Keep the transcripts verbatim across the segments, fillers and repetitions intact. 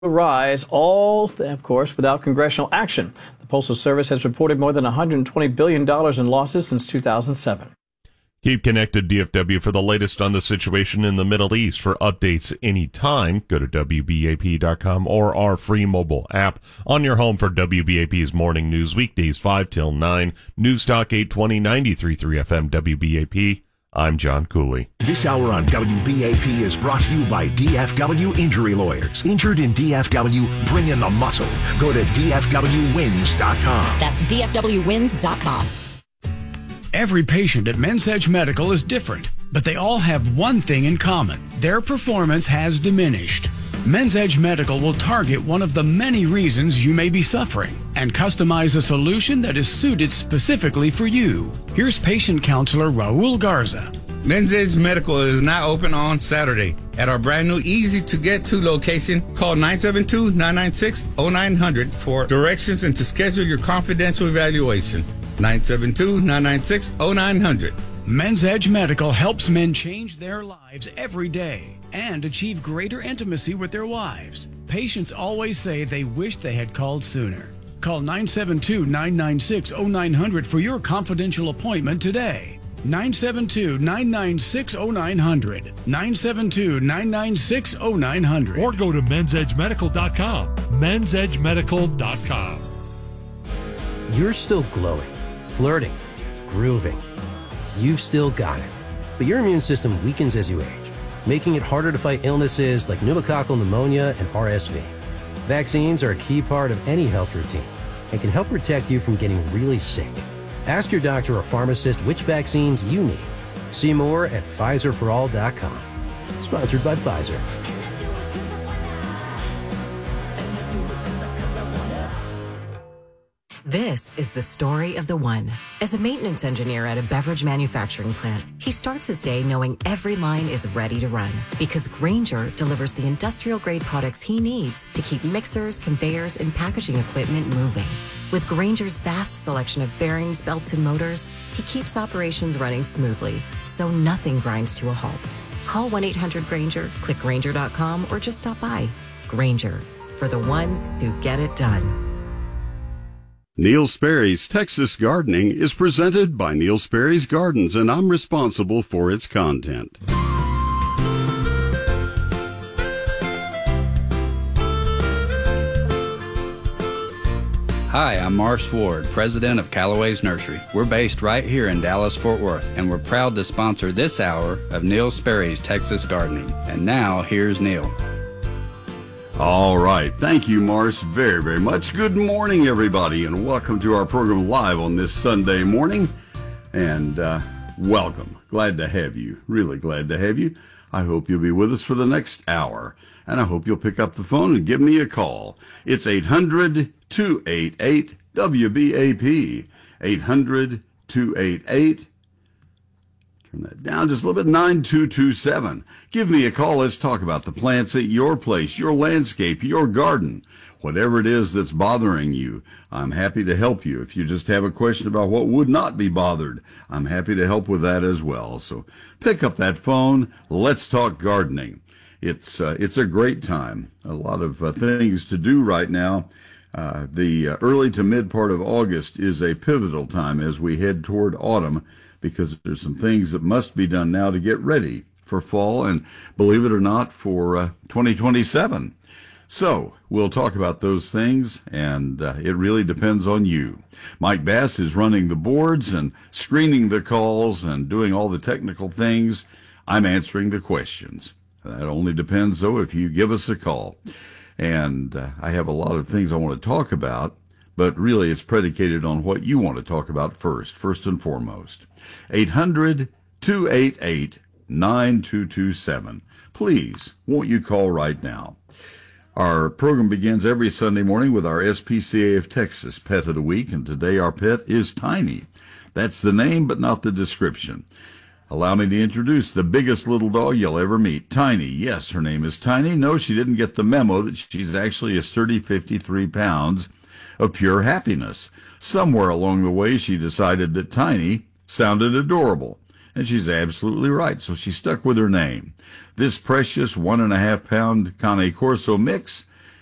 rise, all, of course, without congressional action. The Postal Service has reported more than one hundred twenty billion dollars in losses since two thousand seven. Keep connected, D F W, for the latest on the situation in the Middle East. For updates anytime, go to W B A P dot com or our free mobile app on your home for W B A P's morning news, weekdays five till nine. News Talk eight twenty, ninety-three point three F M, W B A P. I'm John Cooley. This hour on W B A P is brought to you by D F W Injury Lawyers. Injured in D F W, bring in the muscle. Go to D F W wins dot com. That's D F W wins dot com. Every patient at Men's Edge Medical is different, but they all have one thing in common. Their performance has diminished. Men's Edge Medical will target one of the many reasons you may be suffering and customize a solution that is suited specifically for you. Here's patient counselor Raul Garza. Men's Edge Medical is now open on Saturday at our brand new easy-to-get-to location. Call nine seven two, nine nine six, zero nine zero zero for directions and to schedule your confidential evaluation. nine seven two, nine nine six, zero nine zero zero. Men's Edge Medical helps men change their lives every day and achieve greater intimacy with their wives. Patients always say they wish they had called sooner. Call nine seven two, nine nine six, zero nine zero zero for your confidential appointment today. nine seven two, nine nine six, zero nine zero zero. nine seven two, nine nine six, zero nine zero zero. Or go to men's edge medical dot com. men's edge medical dot com. You're still glowing, flirting, grooving. You've still got it. But your immune system weakens as you age, making it harder to fight illnesses like pneumococcal pneumonia and R S V. Vaccines are a key part of any health routine and can help protect you from getting really sick. Ask your doctor or pharmacist which vaccines you need. See more at Pfizer for all dot com. Sponsored by Pfizer. This is the story of the one. As a maintenance engineer at a beverage manufacturing plant, he starts his day knowing every line is ready to run because Grainger delivers the industrial-grade products he needs to keep mixers, conveyors, and packaging equipment moving. With Grainger's vast selection of bearings, belts, and motors, he keeps operations running smoothly, so nothing grinds to a halt. Call one eight hundred Grainger, click Grainger dot com, or just stop by. Grainger, for the ones who get it done. Neil Sperry's Texas Gardening is presented by Neil Sperry's Gardens, and I'm responsible for its content. Hi, I'm Morris Ward, president of Callaway's Nursery. We're based right here in Dallas-Fort Worth, and we're proud to sponsor this hour of Neil Sperry's Texas Gardening. And now, here's Neil. All right. Thank you, Morris, very, very much. Good morning, everybody, and welcome to our program live on this Sunday morning. And uh, welcome. Glad to have you. Really glad to have you. I hope you'll be with us for the next hour. And I hope you'll pick up the phone and give me a call. It's eight hundred, two eight eight, W B A P. eight hundred, two eight eight, turn that down just a little bit, nine two two seven. Give me a call. Let's talk about the plants at your place, your landscape, your garden. Whatever it is that's bothering you, I'm happy to help you. If you just have a question about what would not be bothered, I'm happy to help with that as well. So pick up that phone. Let's talk gardening. It's uh, it's a great time. A lot of uh, things to do right now. Uh, the uh, early to mid part of August is a pivotal time as we head toward autumn, because there's some things that must be done now to get ready for fall and, believe it or not, for uh, twenty twenty-seven. So we'll talk about those things, and uh, it really depends on you. Mike Bass is running the boards and screening the calls and doing all the technical things. I'm answering the questions. That only depends, though, if you give us a call. And uh, I have a lot of things I want to talk about, but really it's predicated on what you want to talk about first, first and foremost. eight hundred, two eight eight, nine two two seven. Please, won't you call right now? Our program begins every Sunday morning with our S P C A of Texas Pet of the Week, and today our pet is Tiny. That's the name, but not the description. Allow me to introduce the biggest little dog you'll ever meet, Tiny. Yes, her name is Tiny. No, she didn't get the memo that she's actually a sturdy fifty-three pounds of pure happiness. Somewhere along the way, she decided that Tiny sounded adorable, and she's absolutely right, so she stuck with her name. This precious one and a half pound Cane Corso mix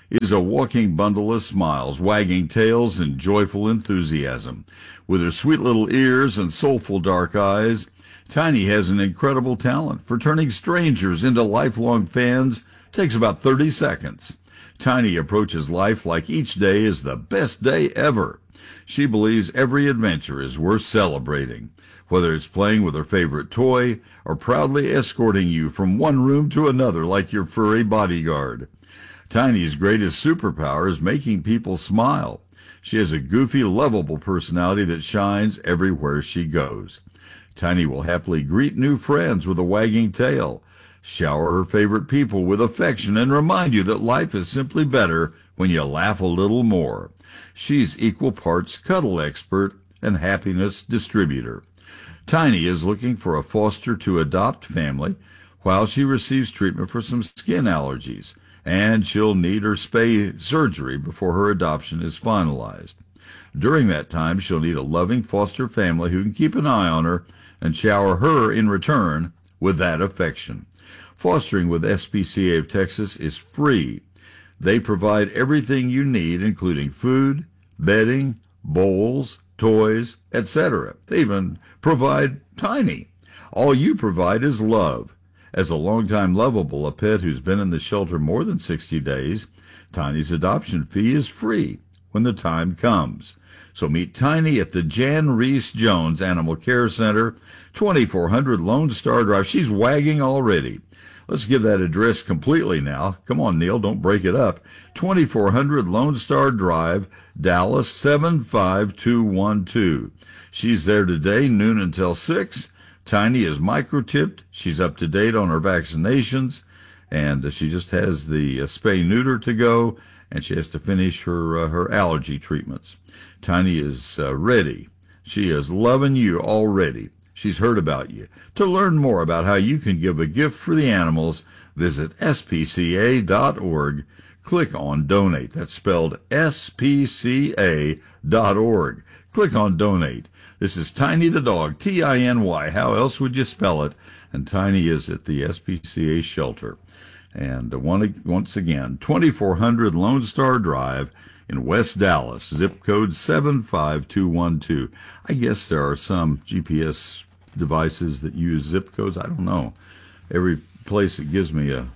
is a walking bundle of smiles, wagging tails, and joyful enthusiasm. With her sweet little ears and soulful dark eyes, Tiny has an incredible talent for turning strangers into lifelong fans. Takes about thirty seconds. Tiny approaches life like each day is the best day ever. She believes every adventure is worth celebrating, whether it's playing with her favorite toy or proudly escorting you from one room to another like your furry bodyguard. Tiny's greatest superpower is making people smile. She has a goofy, lovable personality that shines everywhere she goes. Tiny will happily greet new friends with a wagging tail, shower her favorite people with affection, and remind you that life is simply better when you laugh a little more. She's equal parts cuddle expert and happiness distributor. Tiny is looking for a foster to adopt family while she receives treatment for some skin allergies, and she'll need her spay surgery before her adoption is finalized. During that time, she'll need a loving foster family who can keep an eye on her and shower her in return with that affection. Fostering with S P C A of Texas is free. They provide everything you need, including food, bedding, bowls, toys, et cetera. They even provide Tiny. All you provide is love. As a longtime lovable, a pet who's been in the shelter more than sixty days, Tiny's adoption fee is free when the time comes. So meet Tiny at the Jan Reese Jones Animal Care Center, twenty-four hundred Lone Star Drive. She's wagging already. Let's give that address completely now. Come on, Neil, don't break it up. twenty-four hundred Lone Star Drive, Dallas, seven five two one two. She's there today, noon until six. Tiny is microchipped. She's up to date on her vaccinations, and she just has the uh, spay-neuter to go, and she has to finish her uh, her allergy treatments. Tiny is uh, ready. She is loving you already. She's heard about you. To learn more about how you can give a gift for the animals, visit S P C A dot org. Click on Donate. That's spelled S P C A dot org. Click on Donate. This is Tiny the dog, T I N Y. How else would you spell it? And Tiny is at the S P C A shelter. And uh, one, once again, twenty-four hundred Lone Star Drive in West Dallas, zip code seven five two one two. I guess there are some G P S devices that use zip codes. I don't know. Every place that gives me a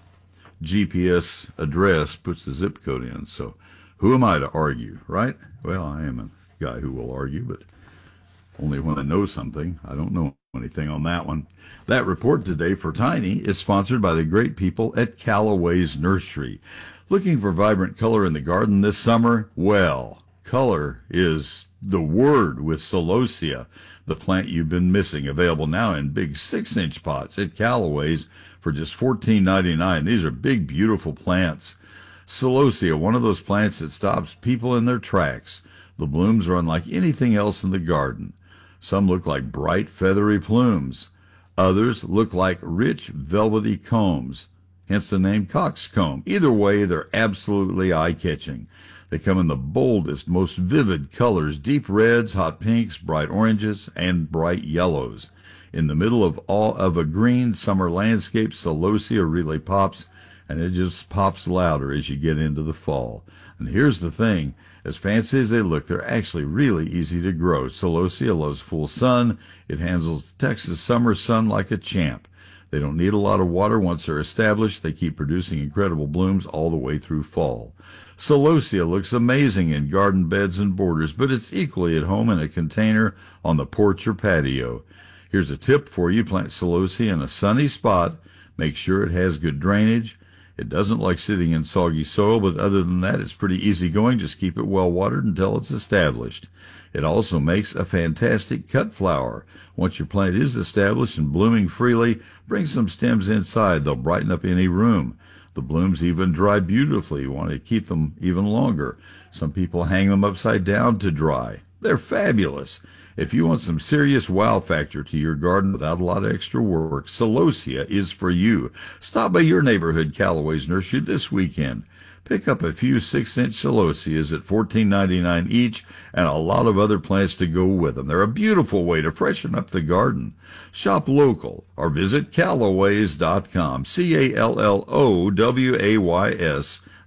G P S address puts the zip code in. So who am I to argue, right? Well, I am a guy who will argue, but only when I know something. I don't know anything on that one. That report today for Tiny is sponsored by the great people at Callaway's Nursery. Looking for vibrant color in the garden this summer? Well, color is the word with Celosia, the plant you've been missing. Available now in big six-inch pots at Callaway's for just fourteen ninety-nine. These are big, beautiful plants. Celosia, one of those plants that stops people in their tracks. The blooms are unlike anything else in the garden. Some look like bright, feathery plumes. Others look like rich, velvety combs, hence the name coxcomb. Either way, they're absolutely eye-catching. They come in the boldest, most vivid colors, deep reds, hot pinks, bright oranges, and bright yellows. In the middle of all of a green summer landscape, Celosia really pops, and it just pops louder as you get into the fall. And here's the thing. As fancy as they look, they're actually really easy to grow. Celosia loves full sun. It handles Texas summer sun like a champ. They don't need a lot of water once they're established. They keep producing incredible blooms all the way through fall. Celosia looks amazing in garden beds and borders, but it's equally at home in a container on the porch or patio. Here's a tip for you. Plant Celosia in a sunny spot. Make sure it has good drainage. It doesn't like sitting in soggy soil, but other than that, it's pretty easy going. Just keep it well watered until it's established. It also makes a fantastic cut flower. Once your plant is established and blooming freely, bring some stems inside. They'll brighten up any room. The blooms even dry beautifully. You want to keep them even longer. Some people hang them upside down to dry. They're fabulous. If you want some serious wow factor to your garden without a lot of extra work, Celosia is for you. Stop by your neighborhood Callaway's Nursery this weekend. Pick up a few six-inch Celosias at fourteen ninety-nine each and a lot of other plants to go with them. They're a beautiful way to freshen up the garden. Shop local or visit Callaways dot com, C A L L O W A Y S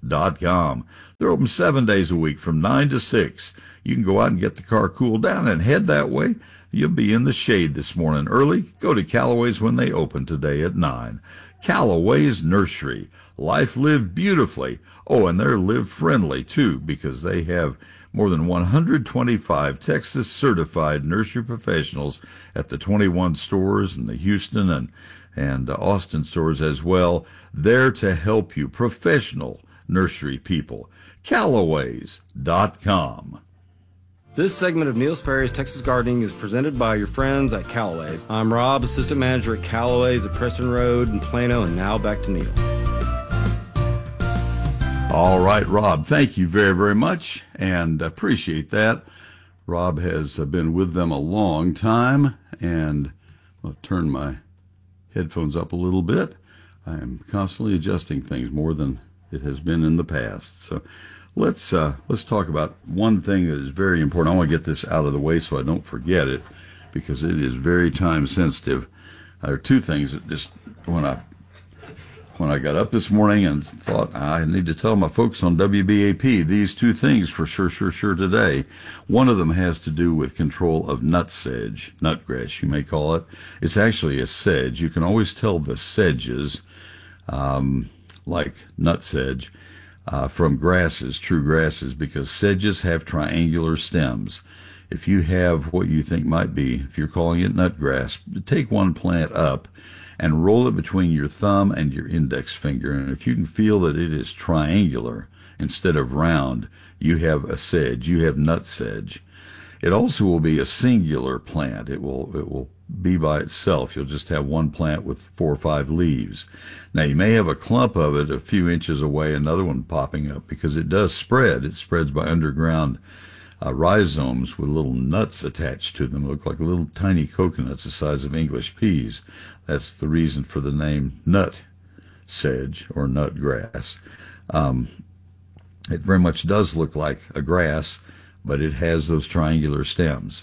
dot com. They're open seven days a week from nine to six. You can go out and get the car cooled down and head that way. You'll be in the shade this morning early. Go to Callaway's when they open today at nine. Callaway's Nursery. Life lived beautifully. Oh, and they're live friendly too, because they have more than one hundred twenty-five Texas certified nursery professionals at the twenty-one stores and the Houston and, and Austin stores as well. There to help you. Professional nursery people. Callaways dot com. This segment of Neil Sperry's Texas Gardening is presented by your friends at Callaway's. I'm Rob, Assistant Manager at Callaway's at Preston Road in Plano, and now back to Neil. All right, Rob, thank you very, very much, and appreciate that. Rob has been with them a long time, and I'll turn my headphones up a little bit. I am constantly adjusting things more than it has been in the past. So let's uh, let's talk about one thing that is very important. I want to get this out of the way so I don't forget it, because it is very time sensitive. There are two things that just when I when I got up this morning and thought I need to tell my folks on W B A P these two things for sure, sure, sure today. One of them has to do with control of nut sedge, nutgrass you may call it. It's actually a sedge. You can always tell the sedges, um, like nut sedge, uh, from grasses, true grasses, because sedges have triangular stems. If you have what you think might be, if you're calling it nutgrass, take one plant up and roll it between your thumb and your index finger. And if you can feel that it is triangular instead of round, you have a sedge, you have nut sedge. It also will be a singular plant. It will, it will be by itself. You'll just have one plant with four or five leaves. Now, you may have a clump of it a few inches away, another one popping up, because it does spread. It spreads by underground uh, rhizomes with little nuts attached to them. They look like little tiny coconuts the size of English peas. That's the reason for the name nut sedge or nut grass. Um, it very much does look like a grass, but it has those triangular stems.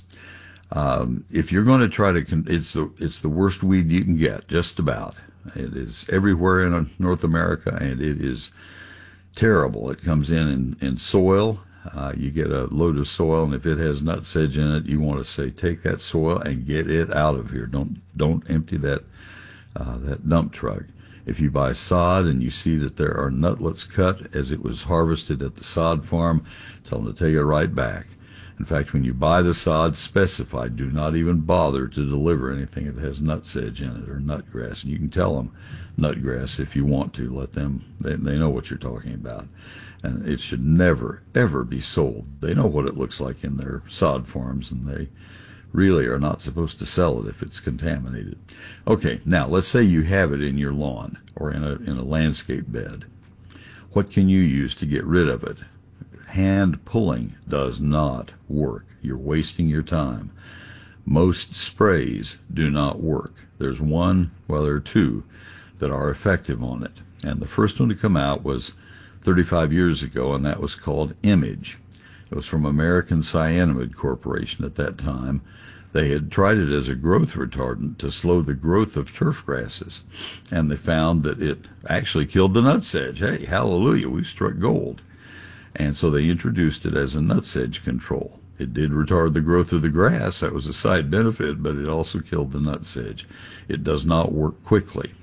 Um, if you're going to try to, con- it's the it's the worst weed you can get, just about. It is everywhere in North America, and it is terrible. It comes in in, in soil. Uh, you get a load of soil, and if it has nut sedge in it, you want to say, take that soil and get it out of here. Don't don't empty that uh, that dump truck. If you buy sod and you see that there are nutlets cut as it was harvested at the sod farm, tell them to take it right back. In fact, when you buy the sod, specify, do not even bother to deliver anything that has nut sedge in it or nutgrass. And you can tell them nutgrass if you want to. Let them, they, they know what you're talking about. And it should never, ever be sold. They know what it looks like in their sod farms, and they really are not supposed to sell it if it's contaminated. Okay, now let's say you have it in your lawn or in a in a landscape bed. What can you use to get rid of it? Hand pulling does not work. You're wasting your time. Most sprays do not work. There's one, well, there are two that are effective on it. And the first one to come out was thirty-five years ago, and that was called Image. It was from American Cyanamid Corporation at that time. They had tried it as a growth retardant to slow the growth of turf grasses, and they found that it actually killed the nut sedge. Hey, hallelujah, we've struck gold. And so they introduced it as a nut sedge control. It did retard the growth of the grass. That was a side benefit, but it also killed the nut sedge. It does not work quickly.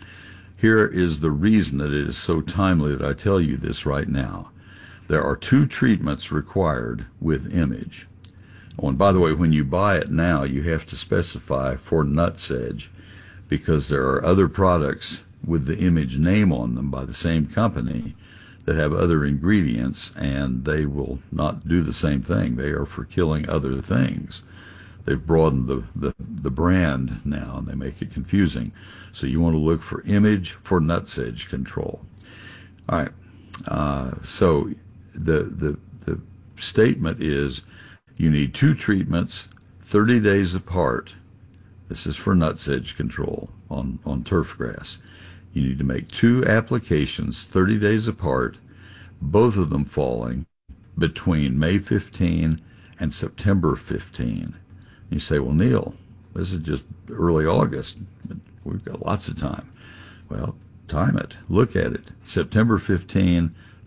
Here is the reason that it is so timely that I tell you this right now. There are two treatments required with Image. Oh, and by the way, when you buy it now, you have to specify for nut sedge, because there are other products with the Image name on them by the same company that have other ingredients, and they will not do the same thing. They are for killing other things. They've broadened the, the, the brand now, and they make it confusing. So you want to look for Image for nut sedge control. All right. Uh, so the, the, the statement is you need two treatments thirty days apart. This is for nut sedge control on, on turf grass. You need to make two applications thirty days apart, both of them falling between May fifteenth and September fifteenth. You say, well, Neil, this is just early August. We've got lots of time. Well, time it. Look at it. September fifteenth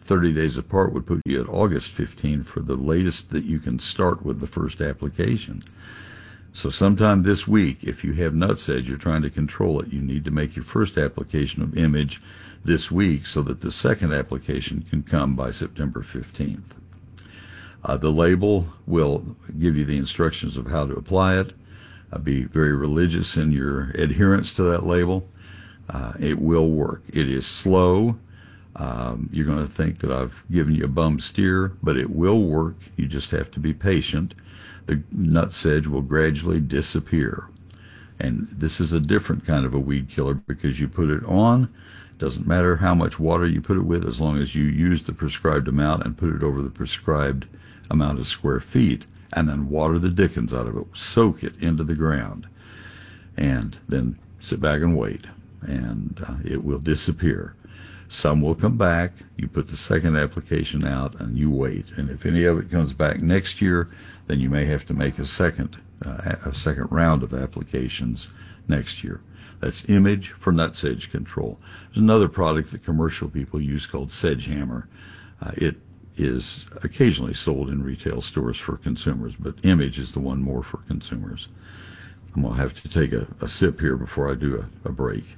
thirty days apart would put you at August fifteenth for the latest that you can start with the first application. So sometime this week, if you have nutsedge, you're trying to control it, you need to make your first application of Image this week so that the second application can come by September fifteenth. Uh, the label will give you the instructions of how to apply it. Uh, be very religious in your adherence to that label. Uh, it will work. It is slow. Um, you're going to think that I've given you a bum steer, but it will work. You just have to be patient. The nutsedge will gradually disappear. And this is a different kind of a weed killer because you put it on. Doesn't matter how much water you put it with as long as you use the prescribed amount and put it over the prescribed amount of square feet, and then water the dickens out of it. Soak it into the ground. And then sit back and wait. And uh, it will disappear. Some will come back. You put the second application out and you wait. And if any of it comes back next year, then you may have to make a second uh, a second round of applications next year. That's Image for nutsedge control. There's another product that commercial people use called Sedgehammer. Uh, it is occasionally sold in retail stores for consumers, but Image is the one more for consumers. I'm going to have to take a, a sip here before I do a, a break.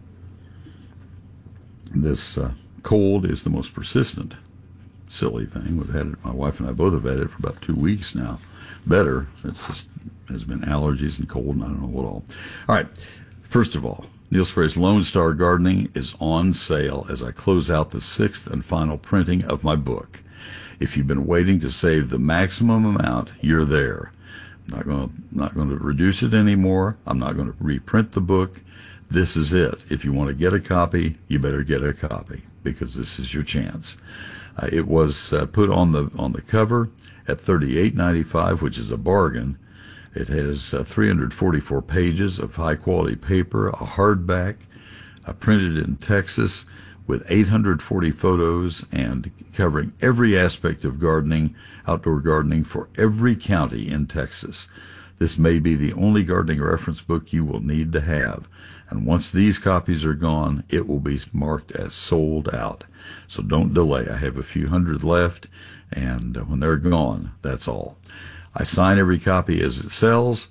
This uh, cold is the most persistent silly thing. We've had it, my wife and I both have had it for about two weeks now. Better. It's just has been allergies and cold and I don't know what all. All right. First of all, Neil Sperry's Lone Star Gardening is on sale as I close out the sixth and final printing of my book. If you've been waiting to save the maximum amount, you're there. I'm not going to, not going to reduce it anymore. I'm not going to reprint the book. This is it. If you want to get a copy, you better get a copy because this is your chance. Uh, it was uh, put on the on the cover at thirty-eight ninety-five, which is a bargain. It has uh, three hundred forty-four pages of high-quality paper, a hardback, uh, printed in Texas with eight hundred forty photos and covering every aspect of gardening, outdoor gardening for every county in Texas. This may be the only gardening reference book you will need to have. And once these copies are gone, it will be marked as sold out. So don't delay. I have a few hundred left, and when they're gone, that's all. I sign every copy as it sells,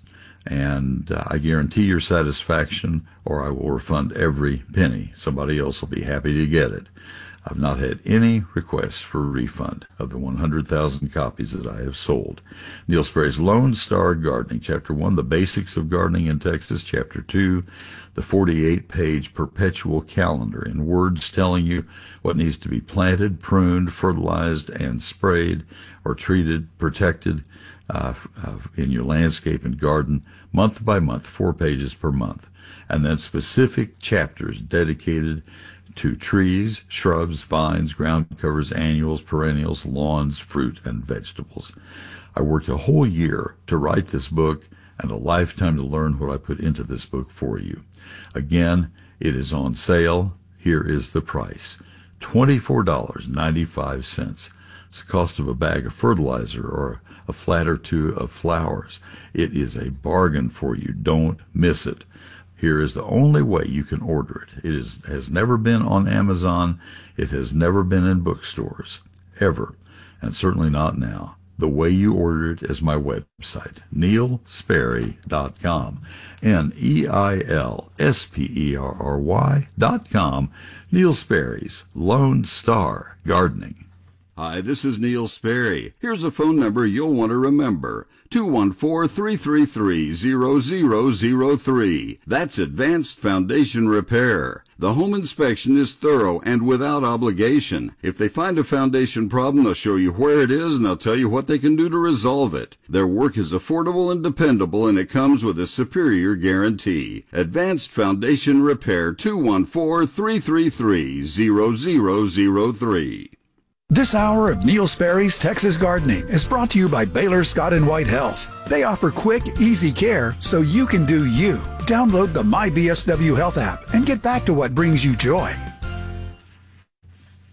and uh, I guarantee your satisfaction, or I will refund every penny. Somebody else will be happy to get it. I've not had any requests for a refund of the one hundred thousand copies that I have sold. Neil Sperry's Lone Star Gardening, Chapter one, The Basics of Gardening in Texas. Chapter two, the forty-eight page perpetual calendar in words telling you what needs to be planted, pruned, fertilized, and sprayed or treated, protected uh, uh, in your landscape and garden, month by month, four pages per month. And then specific chapters dedicated to trees, shrubs, vines, ground covers, annuals, perennials, lawns, fruit, and vegetables. I worked a whole year to write this book and a lifetime to learn what I put into this book for you. Again, it is on sale. Here is the price. twenty-four dollars and ninety-five cents. It's the cost of a bag of fertilizer or a flat or two of flowers. It is a bargain for you. Don't miss it. Here is the only way you can order it. It is, has never been on Amazon. It has never been in bookstores, ever, and certainly not now. The way you order it is my website, neil sperry dot com, N E I L S P E R R Y dot com, Neil Sperry's Lone Star Gardening. Hi, this is Neil Sperry. Here's a phone number you'll want to remember. two one four, three three three, zero zero zero three. That's Advanced Foundation Repair. The home inspection is thorough and without obligation. If they find a foundation problem, they'll show you where it is and they'll tell you what they can do to resolve it. Their work is affordable and dependable, and it comes with a superior guarantee. Advanced Foundation Repair, two one four, three three three, zero zero zero three. This hour of Neil Sperry's Texas Gardening is brought to you by Baylor Scott and White Health. They offer quick, easy care so you can do you. Download the My B S W Health app and get back to what brings you joy.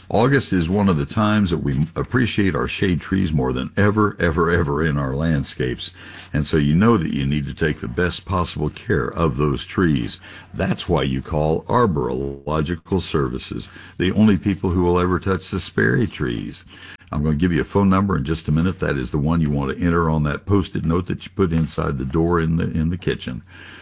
August is one of the times that we appreciate our shade trees more than ever, ever, ever in our landscapes. And so you know that you need to take the best possible care of those trees. That's why you call Arborological Services, the only people who will ever touch the Sperry trees. I'm going to give you a phone number in just a minute. That is the one you want to enter on that Post-it note that you put inside the door in the in the kitchen.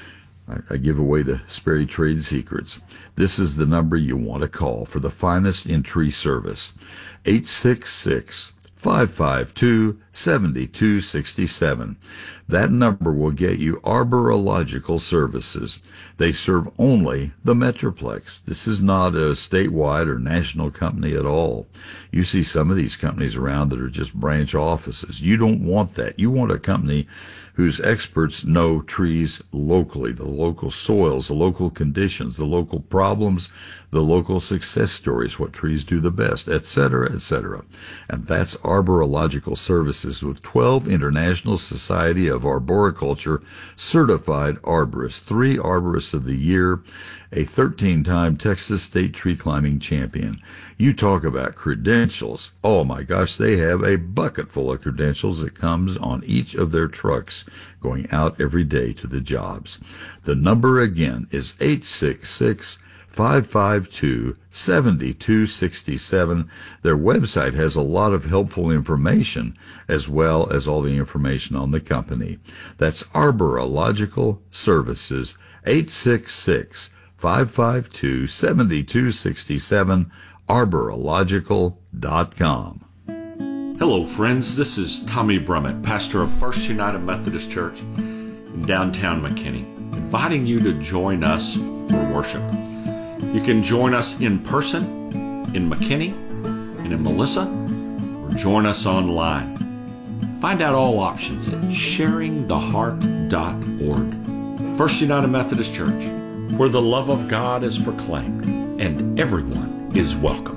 I, I give away the Sperry trade secrets. This is the number you want to call for the finest in tree service. eight six six, five five two, seven two six seven. That number will get you Arborological Services. They serve only the Metroplex. This is not a statewide or national company at all. You see some of these companies around that are just branch offices. You don't want that. You want a company whose experts know trees locally, the local soils, the local conditions, the local problems, the local success stories, what trees do the best, et cetera, et cetera. And that's Arborological Services with twelve International Society of Arboriculture certified arborists, three arborists of the year, a thirteen-time Texas State Tree Climbing Champion. You talk about credentials. Oh my gosh, they have a bucket full of credentials that comes on each of their trucks going out every day to the jobs. The number again is eight six six, five five two, seven two six seven. Their website has a lot of helpful information as well as all the information on the company. That's Arborological Services, eight six six, five five two, seven two six seven, arborological dot com. Hello, friends. This is Tommy Brummett, pastor of First United Methodist Church in downtown McKinney, inviting you to join us for worship. You can join us in person in McKinney and in Melissa, or join us online. Find out all options at sharing the heart dot org. First United Methodist Church, where the love of God is proclaimed and everyone is welcome.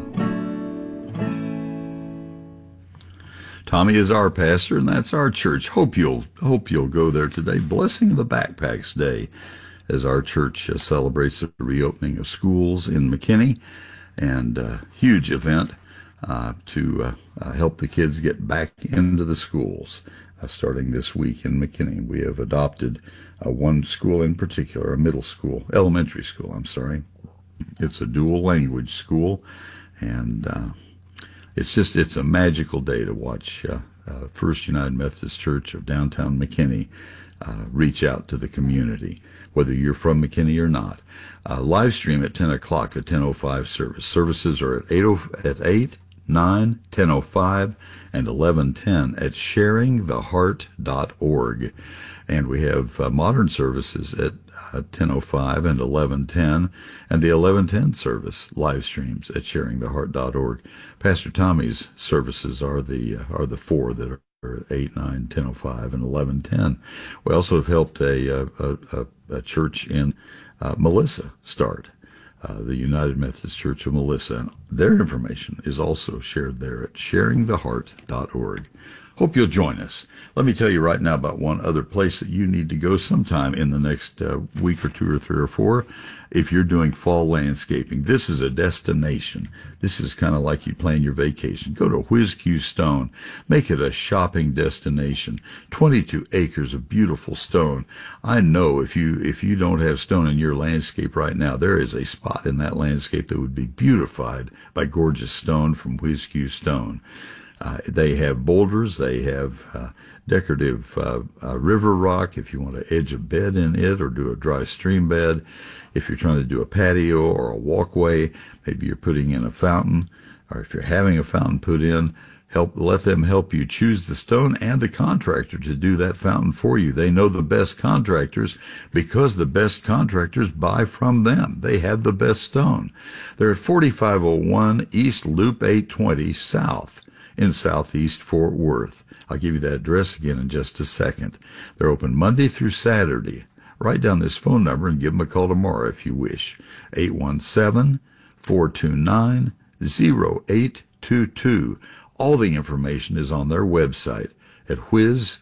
Tommy is our pastor, and that's our church. Hope you'll hope you'll go there today. Blessing of the Backpacks Day, as our church uh, celebrates the reopening of schools in McKinney, and a uh, huge event uh, to uh, uh, help the kids get back into the schools uh, starting this week in McKinney. We have adopted uh, one school in particular, a middle school, elementary school, I'm sorry. It's a dual language school, and uh, it's just, it's a magical day to watch uh, uh, First United Methodist Church of downtown McKinney uh, reach out to the community, whether you're from McKinney or not. Uh, live stream at ten o'clock, the ten oh five service. Services are at eight, at eight, nine, ten oh five, and eleven ten at sharing the heart dot org. And we have uh, modern services at uh, ten oh five and eleven ten, and the eleven ten service live streams at sharing the heart dot org. Pastor Tommy's services are the uh, are the four that are eight, nine, ten oh five, and eleven ten. We also have helped a a, a, a church in uh, Melissa start, uh, the United Methodist Church of Melissa, and their information is also shared there at sharing the heart dot org. Hope you'll join us. Let me tell you right now about one other place that you need to go sometime in the next uh, week or two or three or four if you're doing fall landscaping. This is a destination. This is kind of like you plan your vacation. Go to Whiz Q Stone. Make it a shopping destination. twenty-two acres of beautiful stone. I know if you if you don't have stone in your landscape right now, there is a spot in that landscape that would be beautified by gorgeous stone from Whiz Q Stone. Uh, they have boulders, they have uh, decorative uh, uh, river rock if you want to edge a bed in it or do a dry stream bed. If you're trying to do a patio or a walkway, maybe you're putting in a fountain, or if you're having a fountain put in, help let them help you choose the stone and the contractor to do that fountain for you. They know the best contractors because the best contractors buy from them. They have the best stone. They're at forty-five oh one East Loop eight twenty South in Southeast Fort Worth. I'll give you that address again in just a second. They're open Monday through Saturday. Write down this phone number and give them a call tomorrow if you wish. eight one seven, four two nine, oh eight two two. All the information is on their website at whiz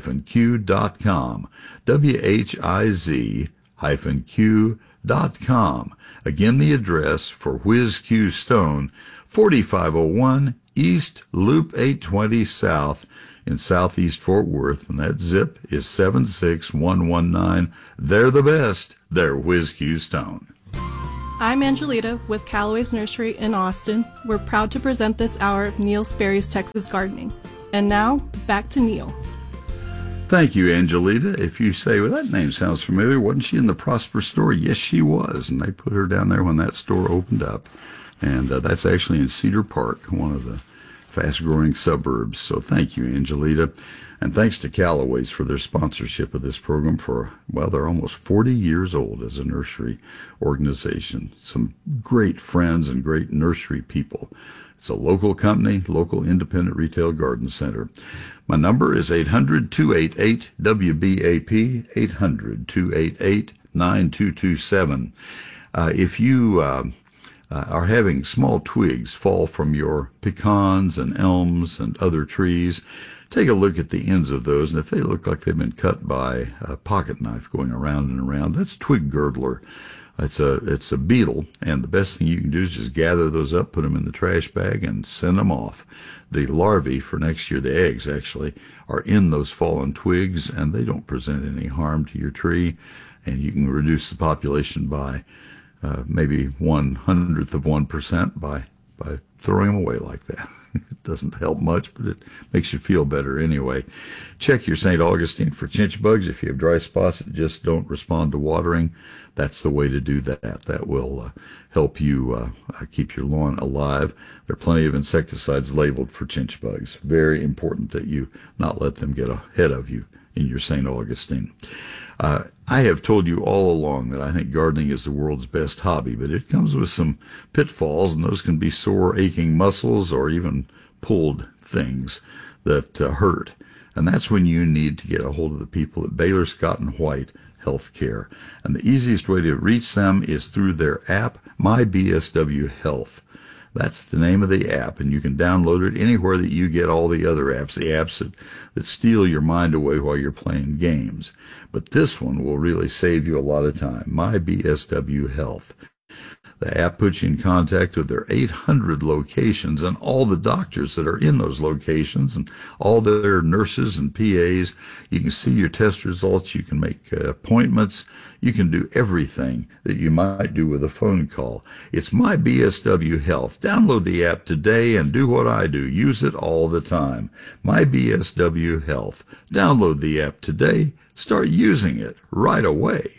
q dot com. W H I Z Q dot com. Again, the address for Whiz Q Stone, forty-five oh one East Loop eight twenty South in Southeast Fort Worth, and that zip is seven six one one nine. They're the best. They're Whiz Q Stone. I'm Angelita with Callaway's Nursery in Austin. We're proud to present this hour of Neil Sperry's Texas Gardening. And now, back to Neil. Thank you, Angelita. If you say, well, that name sounds familiar, wasn't she in the Prosper store? Yes, she was, and they put her down there when that store opened up. And uh, that's actually in Cedar Park, one of the fast-growing suburbs. So thank you, Angelita. And thanks to Callaway's for their sponsorship of this program for, well, they're almost forty years old as a nursery organization. Some great friends and great nursery people. It's a local company, local independent retail garden center. My number is eight hundred, two eight eight, W B A P, eight hundred, two eight eight, nine two two seven. Uh, if you uh, uh, are having small twigs fall from your pecans and elms and other trees, take a look at the ends of those, and if they look like they've been cut by a pocket knife going around and around, that's twig girdler. It's a it's a beetle, and the best thing you can do is just gather those up, put them in the trash bag, and send them off. The larvae for next year, the eggs actually, are in those fallen twigs, and they don't present any harm to your tree, and you can reduce the population by uh, maybe one hundredth of one percent by by throwing them away like that. It doesn't help much, but it makes you feel better anyway. Check your Saint Augustine for chinch bugs. If you have dry spots that just don't respond to watering, that's the way to do that. That will uh, help you uh, keep your lawn alive. There are plenty of insecticides labeled for chinch bugs. Very important that you not let them get ahead of you in your Saint Augustine. Uh, I have told you all along that I think gardening is the world's best hobby, but it comes with some pitfalls, and those can be sore, aching muscles or even pulled things that uh, hurt. And that's when you need to get a hold of the people at Baylor Scott and White Healthcare. And the easiest way to reach them is through their app, My B S W Health. That's the name of the app, and you can download it anywhere that you get all the other apps, the apps that, that steal your mind away while you're playing games. But this one will really save you a lot of time, My B S W Health. The app puts you in contact with their eight hundred locations and all the doctors that are in those locations and all their nurses and P As. You can see your test results. You can make uh, appointments. You can do everything that you might do with a phone call. It's My B S W Health. Download the app today and do what I do. Use it all the time. My B S W Health. Download the app today. Start using it right away.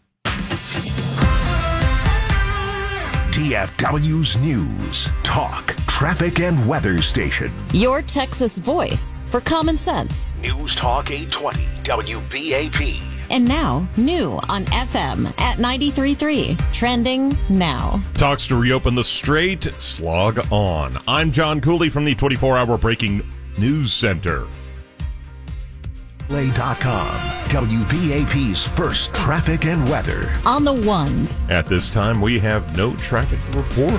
D F W's News, Talk, Traffic, and Weather Station. Your Texas voice for common sense. News Talk eight twenty W B A P. And now, new on F M at ninety-three point three. Trending now. Talks to reopen the Strait. Slog on. I'm John Cooley from the twenty-four hour Breaking News Center. L A dot com, W B A P's first traffic and weather. On the ones. At this time, we have no traffic report.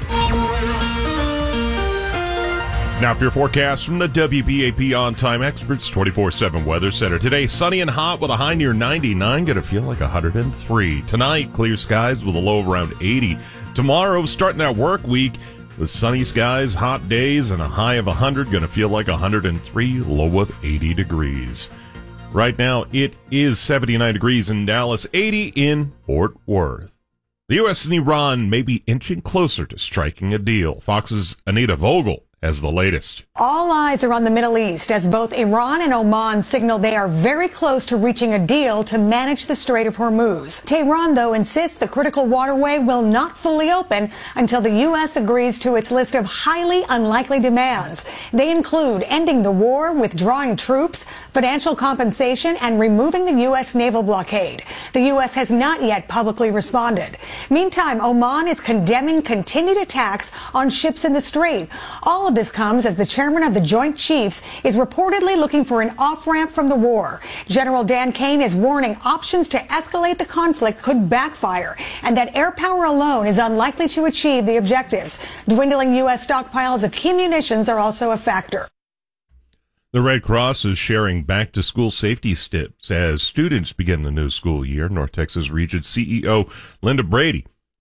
Now for your forecast from the W B A P On-Time Experts twenty-four seven Weather Center. Today, sunny and hot with a high near ninety-nine. Going to feel like one hundred three. Tonight, clear skies with a low of around eighty. Tomorrow, starting that work week with sunny skies, hot days, and a high of one hundred. Going to feel like one hundred three, low of eighty degrees. Right now, it is seventy-nine degrees in Dallas, eighty in Fort Worth. The U S and Iran may be inching closer to striking a deal. Fox's Anita Vogel has the latest. All eyes are on the Middle East as both Iran and Oman signal they are very close to reaching a deal to manage the Strait of Hormuz. Tehran, though, insists the critical waterway will not fully open until the U S agrees to its list of highly unlikely demands. They include ending the war, withdrawing troops, financial compensation, and removing the U S naval blockade. The U S has not yet publicly responded. Meantime, Oman is condemning continued attacks on ships in the strait. All of this comes as the chairman of the Joint Chiefs is reportedly looking for an off-ramp from the war. General Dan Kane is warning options to escalate the conflict could backfire and that air power alone is unlikely to achieve the objectives. Dwindling U S stockpiles of key munitions are also a factor. The Red Cross is sharing back-to-school safety tips as students begin the new school year. North Texas Region C E O Linda Brady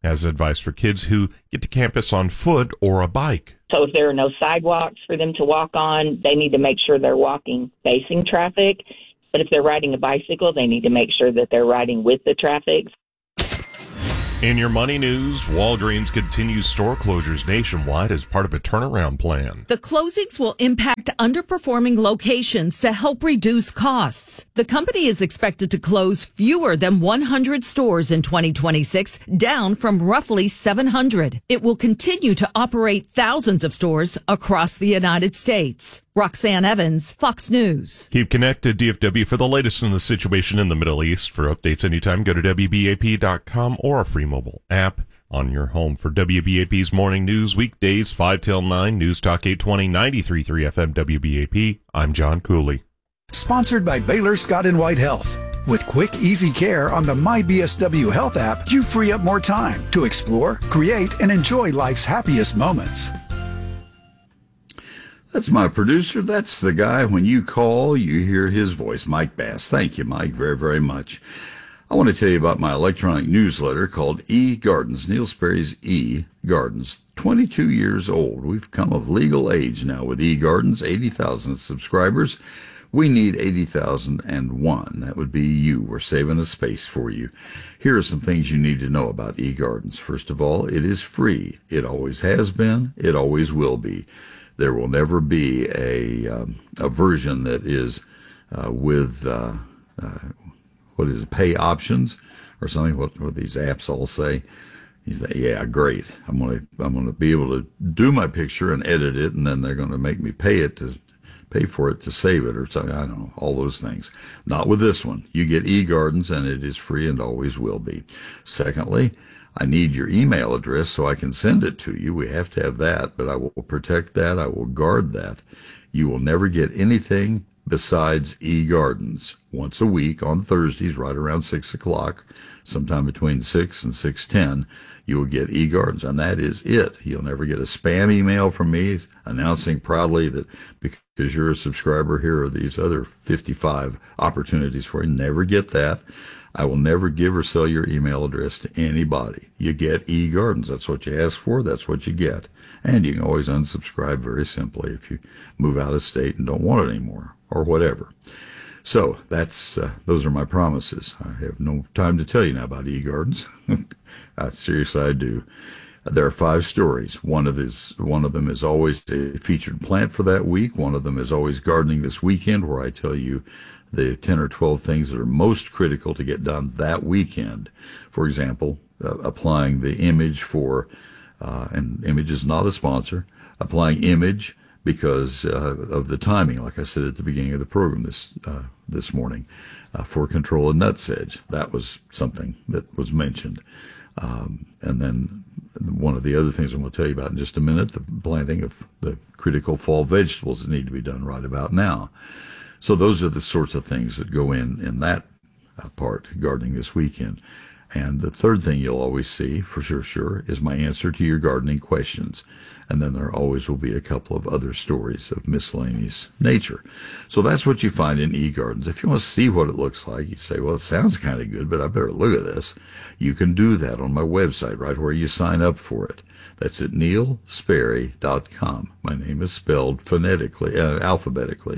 has advice for kids who get to campus on foot or a bike. So if there are no sidewalks for them to walk on, they need to make sure they're walking facing traffic. But if they're riding a bicycle, they need to make sure that they're riding with the traffic. In your money news, Walgreens continues store closures nationwide as part of a turnaround plan. The closings will impact underperforming locations to help reduce costs. The company is expected to close fewer than one hundred stores in twenty twenty-six, down from roughly seven hundred. It will continue to operate thousands of stores across the United States. Roxanne Evans, Fox News. Keep connected, D F W, for the latest on the situation in the Middle East. For updates anytime, go to W B A P dot com or our free mobile app on your home. For W B A P's Morning News, weekdays five till nine, News Talk eight twenty, ninety-three point three F M W B A P. I'm John Cooley. Sponsored by Baylor Scott and White Health. With quick, easy care on the My B S W Health app, you free up more time to explore, create, and enjoy life's happiest moments. That's my producer. That's the guy, when you call, you hear his voice, Mike Bass. Thank you, Mike, very, very much. I want to tell you about my electronic newsletter called E-Gardens, Neil Sperry's E-Gardens. twenty-two years old. We've come of legal age now with E-Gardens, eighty thousand subscribers. We need eighty thousand one. That would be you. We're saving a space for you. Here are some things you need to know about E-Gardens. First of all, it is free. It always has been. It always will be. There will never be a um, a version that is uh, with uh, uh, what is it, pay options or something. What, what these apps all say. He's like, yeah, great. I'm gonna I'm gonna be able to do my picture and edit it, and then they're gonna make me pay it to pay for it to save it or something. I don't know, all those things. Not with this one. You get E-Gardens, and it is free and always will be. Secondly, I need your email address so I can send it to you. We have to have that, but I will protect that. I will guard that. You will never get anything besides E-Gardens. Once a week on Thursdays, right around six o'clock, sometime between six and six ten, you will get E-Gardens, and that is it. You'll never get a spam email from me announcing proudly that because you're a subscriber, here are these other fifty-five opportunities for you. Never get that. I will never give or sell your email address to anybody. You get E-Gardens. That's what you ask for. That's what you get. And you can always unsubscribe very simply if you move out of state and don't want it anymore or whatever. So that's uh, those are my promises. I have no time to tell you now about E-Gardens. uh, seriously, I do. There are five stories. One of this, one of them is always a featured plant for that week. One of them is always gardening this weekend, where I tell you the ten or twelve things that are most critical to get done that weekend. For example, uh, applying the image for, uh, and Image is not a sponsor, applying Image because uh, of the timing, like I said at the beginning of the program this uh, this morning, uh, for control of nutsedge. That was something that was mentioned. Um, and then one of the other things I'm going to tell you about in just a minute, the planting of the critical fall vegetables that need to be done right about now. So those are the sorts of things that go in in that uh, part, gardening this weekend. And the third thing you'll always see, for sure, sure, is my answer to your gardening questions. And then there always will be a couple of other stories of miscellaneous nature. So that's what you find in E-Gardens. If you want to see what it looks like, you say, well, it sounds kind of good, but I better look at this. You can do that on my website, right where you sign up for it. That's at neil sperry dot com. My name is spelled phonetically, uh, alphabetically.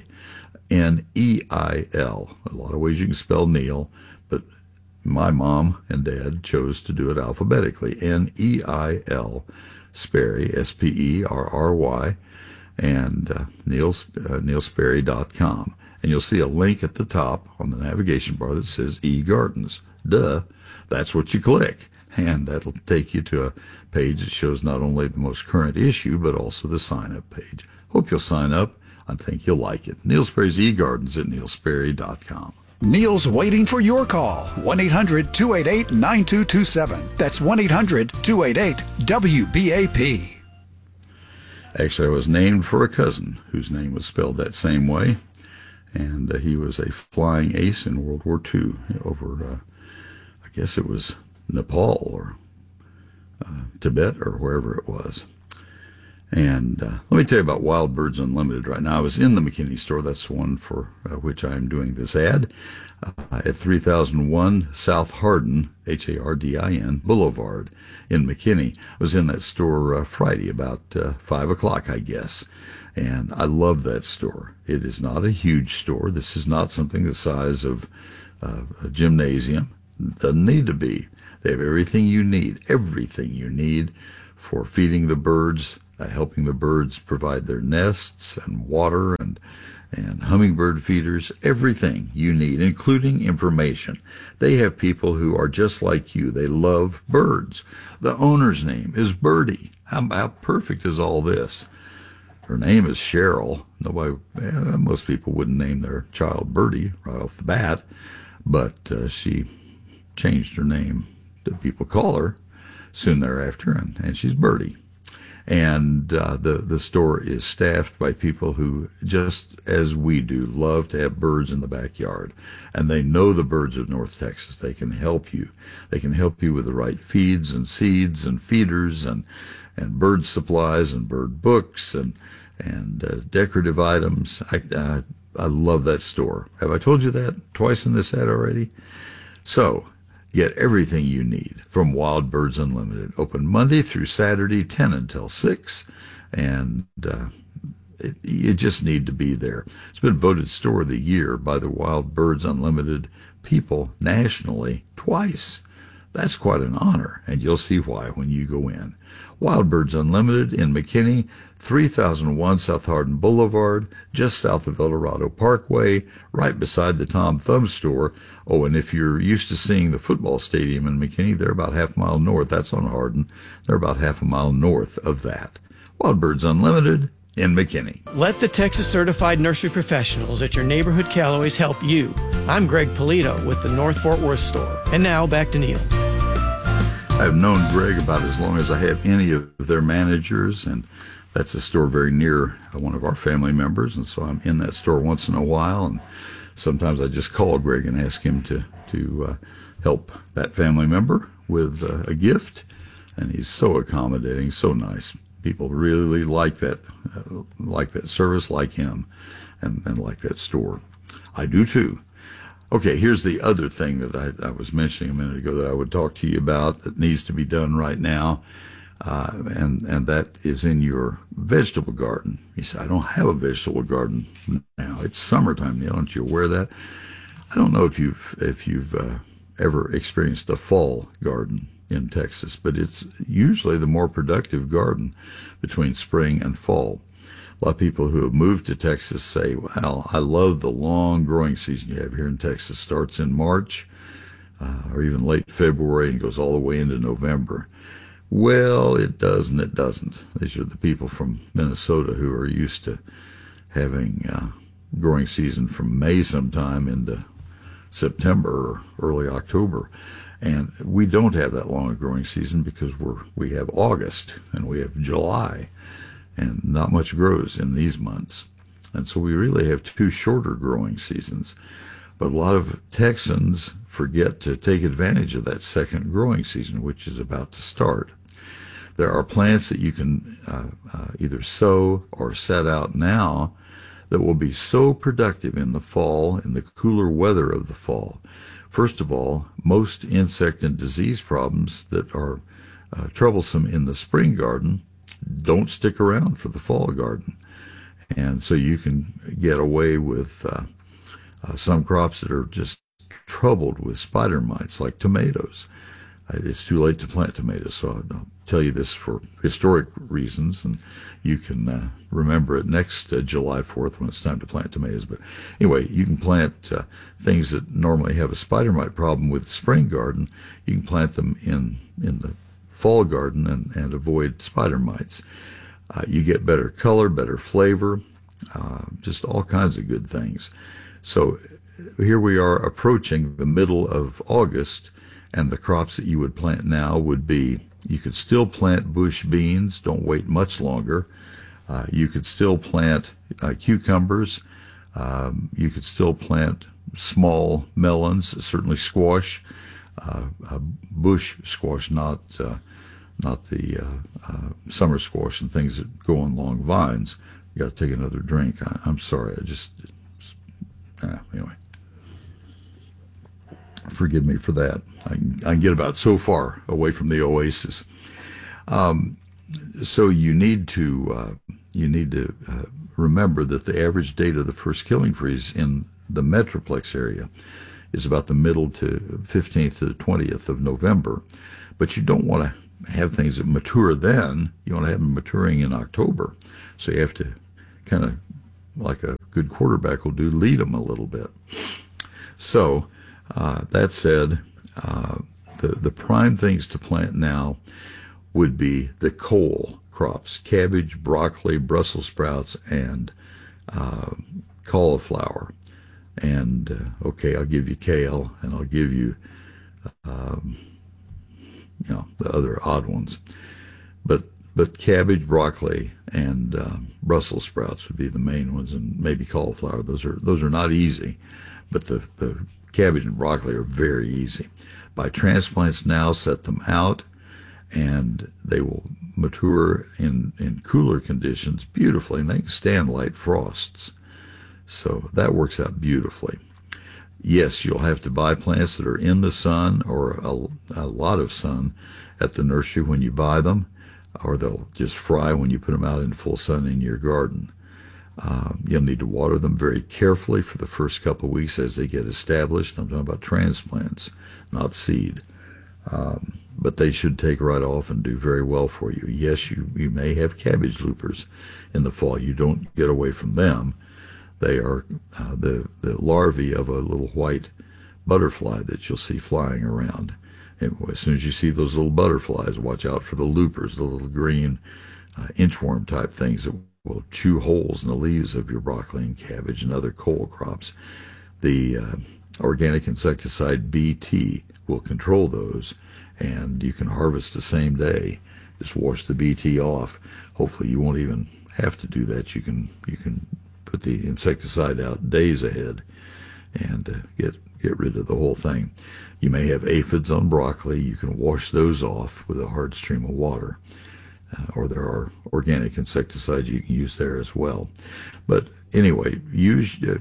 N E I L. A lot of ways you can spell Neil, but my mom and dad chose to do it alphabetically. N E I L, Sperry, S P E R R Y, and uh, Neil, uh, neil sperry dot com. And you'll see a link at the top on the navigation bar that says E-Gardens. Duh, that's what you click. And that'll take you to a page that shows not only the most current issue, but also the sign-up page. Hope you'll sign up. I think you'll like it. Neil Sperry's E-Gardens at neil sperry dot com. Neil's waiting for your call. one eight hundred two eight eight nine two two seven. That's one eight hundred two eight eight W B A P. Actually, I was named for a cousin whose name was spelled that same way. And uh, he was a flying ace in World War Two over, uh, I guess it was Nepal or uh, Tibet or wherever it was. And uh, let me tell you about Wild Birds Unlimited right now. I was in the McKinney store. That's the one for uh, which I am doing this ad. Uh, at three thousand one South Hardin, H A R D I N, Boulevard in McKinney. I was in that store uh, Friday about uh, five o'clock, I guess. And I love that store. It is not a huge store. This is not something the size of uh, a gymnasium. It doesn't need to be. They have everything you need, everything you need for feeding the birds, uh, helping the birds provide their nests and water and and hummingbird feeders, everything you need, including information. They have people who are just like you. They love birds. The owner's name is Birdie. How, how perfect is all this? Her name is Cheryl. Nobody, eh, most people wouldn't name their child Birdie right off the bat, but uh, she changed her name to people call her soon thereafter, and, and she's Birdie. And uh, the, the store is staffed by people who, just as we do, love to have birds in the backyard. And they know the birds of North Texas. They can help you. They can help you with the right feeds and seeds and feeders and, and bird supplies and bird books and, and uh, decorative items. I, uh, I love that store. Have I told you that twice in this ad already? So, get everything you need from Wild Birds Unlimited. Open Monday through Saturday, ten until six, and uh, it, you just need to be there. It's been voted Store of the Year by the Wild Birds Unlimited people nationally twice. That's quite an honor, and you'll see why when you go in. Wild Birds Unlimited in McKinney, three thousand one South Hardin Boulevard, just south of El Dorado Parkway, right beside the Tom Thumb store. Oh, and if you're used to seeing the football stadium in McKinney, they're about half a mile north. That's on Hardin. They're about half a mile north of that. Wild Birds Unlimited in McKinney. Let the Texas Certified Nursery Professionals at your neighborhood Callaways help you. I'm Greg Polito with the North Fort Worth store. And now back to Neil. I've known Greg about as long as I have any of their managers, and that's a store very near one of our family members, and so I'm in that store once in a while, and sometimes I just call Greg and ask him to, to uh, help that family member with uh, a gift, and he's so accommodating, so nice. People really like that, uh, like that service, like him, and, and like that store. I do too. Okay, here's the other thing that I, I was mentioning a minute ago that I would talk to you about that needs to be done right now, uh, and and that is in your vegetable garden. You say, I don't have a vegetable garden now. It's summertime, Neil. Aren't you aware of that? I don't know if you've if you've uh, ever experienced a fall garden in Texas, but it's usually the more productive garden between spring and fall. A lot of people who have moved to Texas say, well, I love the long growing season you have here in Texas. Starts in March uh, or even late February and goes all the way into November. Well, it does and it doesn't. These are the people from Minnesota who are used to having uh, growing season from May sometime into September or early October. And we don't have that long a growing season because we're we have August and we have July. And not much grows in these months. And so we really have two shorter growing seasons. But a lot of Texans forget to take advantage of that second growing season, which is about to start. There are plants that you can uh, uh, either sow or set out now that will be so productive in the fall, in the cooler weather of the fall. First of all, most insect and disease problems that are uh, troublesome in the spring garden don't stick around for the fall garden. And so you can get away with uh, uh, some crops that are just troubled with spider mites, like tomatoes. Uh, it's too late to plant tomatoes, so I'll tell you this for historic reasons, and you can uh, remember it next uh, July fourth when it's time to plant tomatoes. But anyway, you can plant uh, things that normally have a spider mite problem with the spring garden. You can plant them in, in the fall garden and, and avoid spider mites. Uh, you get better color, better flavor, uh, just all kinds of good things. So here we are approaching the middle of August, and the crops that you would plant now would be, you could still plant bush beans, don't wait much longer. Uh, you could still plant uh, cucumbers. Um, you could still plant small melons, certainly squash. Uh, uh, bush squash, not uh, not the uh, uh, summer squash and things that go on long vines. You got to take another drink. I, I'm sorry, I just uh, anyway. Forgive me for that. I can, I can get about so far away from the oasis. Um, so you need to uh, you need to uh, remember that the average date of the first killing freeze in the Metroplex area is about the middle to fifteenth to the twentieth of November. But you don't want to have things that mature then. You want to have them maturing in October. So you have to kind of, like a good quarterback will do, lead them a little bit. So uh, that said, uh, the, the prime things to plant now would be the cole crops: cabbage, broccoli, Brussels sprouts, and uh, cauliflower. And, uh, okay, I'll give you kale, and I'll give you, um, you know, the other odd ones. But but cabbage, broccoli, and uh, Brussels sprouts would be the main ones, and maybe cauliflower. Those are those are not easy, but the, the cabbage and broccoli are very easy. Buy transplants now, set them out, and they will mature in, in cooler conditions beautifully, and they can stand light frosts. So that works out beautifully. Yes, you'll have to buy plants that are in the sun or a, a lot of sun at the nursery when you buy them, or they'll just fry when you put them out in full sun in your garden. Um, you'll need to water them very carefully for the first couple of weeks as they get established. I'm talking about transplants, not seed. Um, but they should take right off and do very well for you. Yes, you, you may have cabbage loopers in the fall. You don't get away from them. They are uh, the, the larvae of a little white butterfly that you'll see flying around. And as soon as you see those little butterflies, watch out for the loopers, the little green uh, inchworm type things that will chew holes in the leaves of your broccoli and cabbage and other cole crops. The uh, organic insecticide B T will control those, and you can harvest the same day. Just wash the B T off. Hopefully you won't even have to do that. You can you can put the insecticide out days ahead and uh, get get rid of the whole thing. You may have aphids on broccoli. You can wash those off with a hard stream of water. Uh, or there are organic insecticides you can use there as well. But anyway, use uh,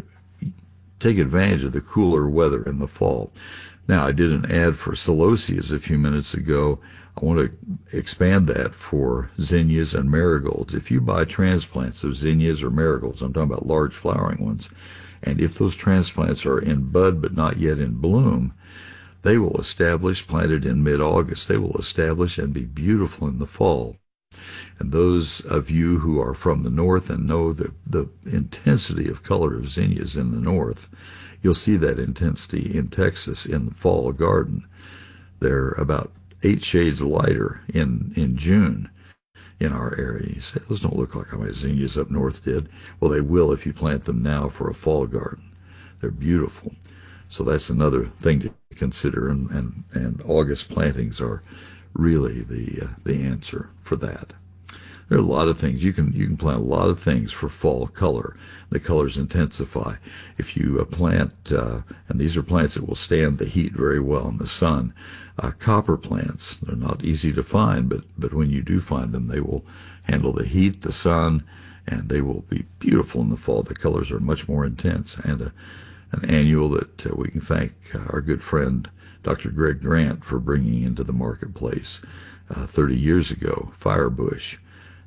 take advantage of the cooler weather in the fall. Now, I did an ad for celosias a few minutes ago. I want to expand that for zinnias and marigolds. If you buy transplants of zinnias or marigolds, I'm talking about large flowering ones, and if those transplants are in bud but not yet in bloom, they will establish, planted in mid-August, they will establish and be beautiful in the fall. And those of you who are from the north and know the, the intensity of color of zinnias in the north, you'll see that intensity in Texas in the fall garden. They're about eight shades lighter in, in June in our area. You say, those don't look like how my zinnias up north did. Well, they will if you plant them now for a fall garden. They're beautiful. So that's another thing to consider, and, and, and August plantings are really the uh, the answer for that. There are a lot of things. You can you can plant a lot of things for fall color. The colors intensify. If you uh, plant, uh, and these are plants that will stand the heat very well in the sun, uh, copper plants, they're not easy to find, but, but when you do find them, they will handle the heat, the sun, and they will be beautiful in the fall. The colors are much more intense. And a, an annual that uh, we can thank uh, our good friend Doctor Greg Grant for bringing into the marketplace uh, thirty years ago, Firebush.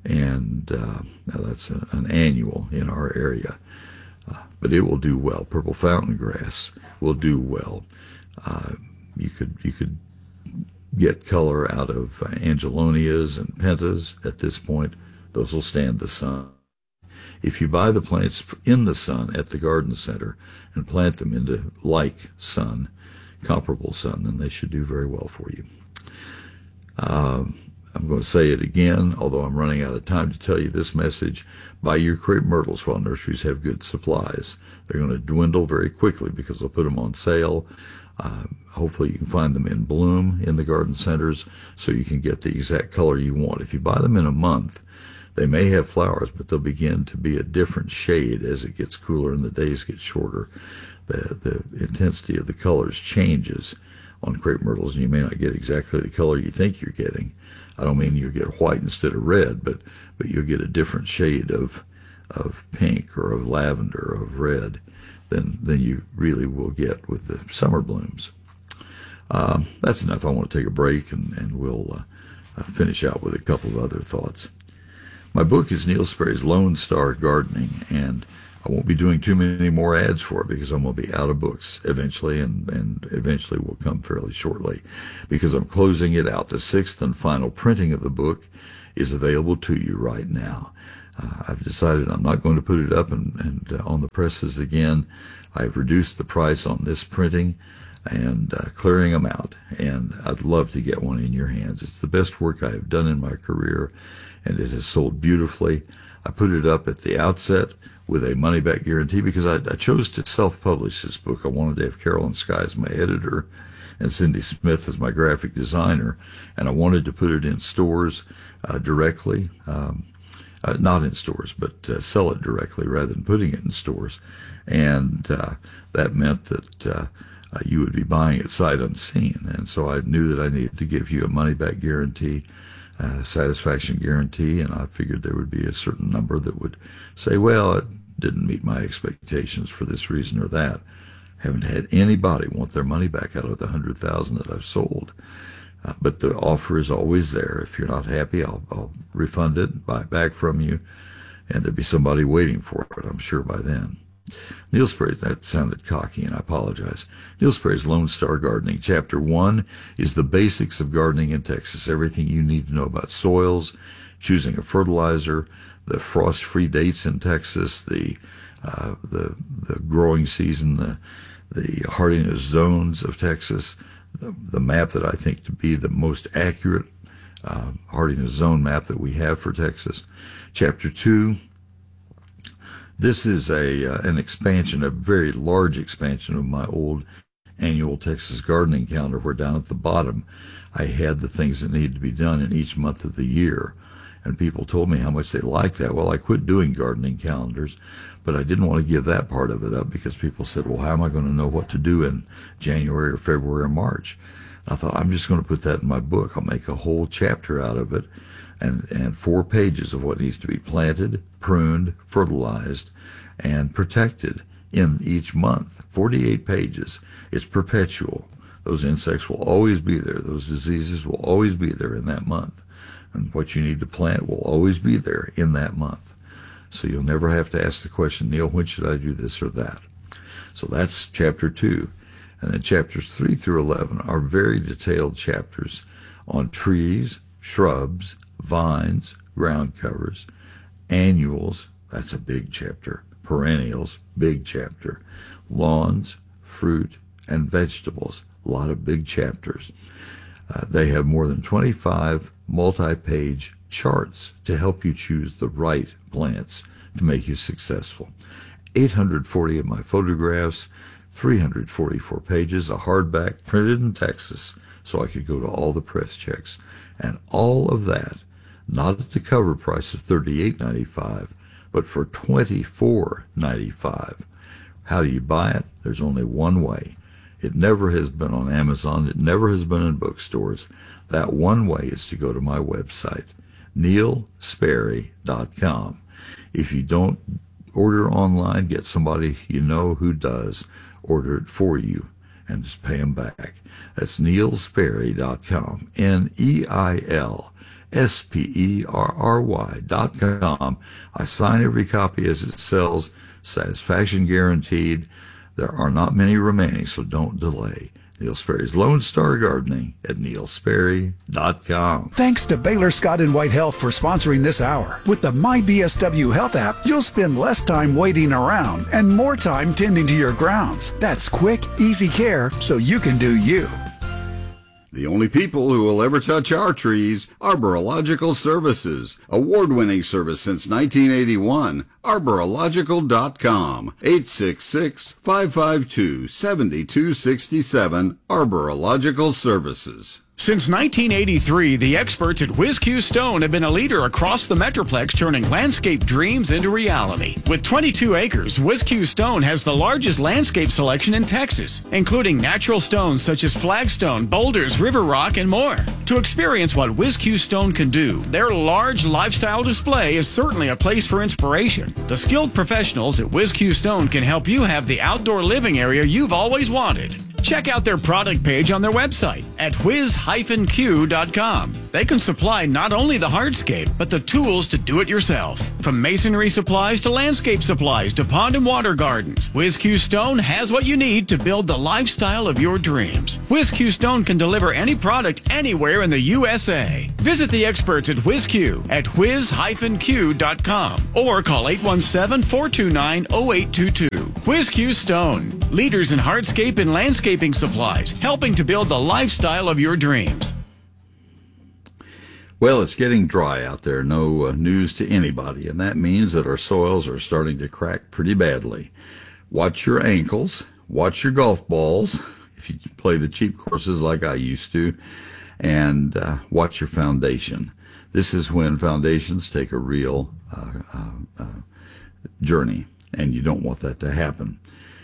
And uh, now that's a, an annual in our area. Uh, but it will do well. Purple fountain grass will do well. Uh, you could you could get color out of uh, angelonias and pentas at this point. Those will stand the sun. If you buy the plants in the sun at the garden center and plant them into like sun, comparable sun, then they should do very well for you. Um, I'm going to say it again, although I'm running out of time to tell you this message. Buy your crepe myrtles while nurseries have good supplies. They're going to dwindle very quickly because they'll put them on sale. Uh, hopefully you can find them in bloom in the garden centers so you can get the exact color you want. If you buy them in a month, they may have flowers, but they'll begin to be a different shade as it gets cooler and the days get shorter. The, the intensity of the colors changes on crepe myrtles, and you may not get exactly the color you think you're getting. I don't mean you get white instead of red, but but you'll get a different shade of of pink or of lavender or of red than than you really will get with the summer blooms. Um, that's enough. I want to take a break, and, and we'll uh, uh, finish out with a couple of other thoughts. My book is Neil Sperry's Lone Star Gardening, and I won't be doing too many more ads for it because I'm going to be out of books eventually, and, and eventually will come fairly shortly because I'm closing it out. The sixth and final printing of the book is available to you right now. Uh, I've decided I'm not going to put it up and, and uh, on the presses again. I've reduced the price on this printing and uh, clearing them out, and I'd love to get one in your hands. It's the best work I have done in my career, and it has sold beautifully. I put it up at the outset with a money-back guarantee because I, I chose to self-publish this book. I wanted to have Carolyn Sky as my editor and Cindy Smith as my graphic designer, and I wanted to put it in stores uh, directly, um, uh, not in stores, but uh, sell it directly rather than putting it in stores. And uh, that meant that uh, uh, you would be buying it sight unseen. And so I knew that I needed to give you a money-back guarantee, uh, satisfaction guarantee, and I figured there would be a certain number that would say, well, it didn't meet my expectations for this reason or that. Haven't had anybody want their money back out of the one hundred thousand that I've sold. Uh, but the offer is always there. If you're not happy, I'll, I'll refund it, buy it back from you, and there'll be somebody waiting for it, I'm sure, by then. Neil Sperry's, that sounded cocky, and I apologize. Neil Sperry's Lone Star Gardening. Chapter one is the basics of gardening in Texas, everything you need to know about soils, choosing a fertilizer, the frost-free dates in Texas, the uh, the the growing season, the the hardiness zones of Texas, the, the map that I think to be the most accurate uh, hardiness zone map that we have for Texas. Chapter two. This is a uh, an expansion, a very large expansion of my old annual Texas gardening calendar, where down at the bottom I had the things that needed to be done in each month of the year. And people told me how much they liked that. Well, I quit doing gardening calendars, but I didn't want to give that part of it up because people said, well, how am I going to know what to do in January or February or March? And I thought, I'm just going to put that in my book. I'll make a whole chapter out of it, and, and four pages of what needs to be planted, pruned, fertilized, and protected in each month. forty-eight pages. It's perpetual. Those insects will always be there. Those diseases will always be there in that month. And what you need to plant will always be there in that month. So you'll never have to ask the question, Neil, when should I do this or that? So that's chapter two. And then chapters three through eleven are very detailed chapters on trees, shrubs, vines, ground covers, annuals, that's a big chapter, perennials, big chapter, lawns, fruit, and vegetables, a lot of big chapters. Uh, they have more than twenty-five multi-page charts to help you choose the right plants to make you successful. eight hundred forty of my photographs, three hundred forty-four pages, a hardback printed in Texas so I could go to all the press checks. And all of that, not at the cover price of thirty-eight ninety-five, but for twenty-four ninety-five. How do you buy it? There's only one way. It never has been on Amazon. It never has been in bookstores. That one way is to go to my website, neil sperry dot com. If you don't order online, get somebody you know who does. Order it for you and just pay them back. That's neil sperry dot com, N E I L S P E R R Y dot com. I sign every copy as it sells, satisfaction guaranteed. There are not many remaining, so don't delay. Neil Sperry's Lone Star Gardening at neil sperry dot com. Thanks to Baylor Scott and White Health for sponsoring this hour. With the My B S W Health app, you'll spend less time waiting around and more time tending to your grounds. That's quick, easy care so you can do you. The only people who will ever touch our trees, Arborological Services. Award-winning service since nineteen eighty-one. arborological dot com. eight six six, five five two, seven two six seven. Arborological Services. Since nineteen eighty-three, the experts at Whiz Q Stone have been a leader across the Metroplex, turning landscape dreams into reality. With twenty-two acres, Whiz Q Stone has the largest landscape selection in Texas, including natural stones such as flagstone, boulders, river rock, and more. To experience what Whiz Q Stone can do, their large lifestyle display is certainly a place for inspiration. The skilled professionals at Whiz Q Stone can help you have the outdoor living area you've always wanted. Check out their product page on their website at whiz dash q dot com. They can supply not only the hardscape, but the tools to do it yourself. From masonry supplies to landscape supplies to pond and water gardens, Whiz Q Stone has what you need to build the lifestyle of your dreams. Whiz Q Stone can deliver any product anywhere in the U S A. Visit the experts at Whiz Q at whiz dash q dot com or call eight one seven, four two nine, zero eight two two. Whiz Q Stone, leaders in hardscape and landscaping supplies, helping to build the lifestyle of your dreams. Well, it's getting dry out there, no uh, news to anybody, and that means that our soils are starting to crack pretty badly. Watch your ankles, watch your golf balls, if you play the cheap courses like I used to, and uh, watch your foundation. This is when foundations take a real uh, uh, uh, journey, and you don't want that to happen.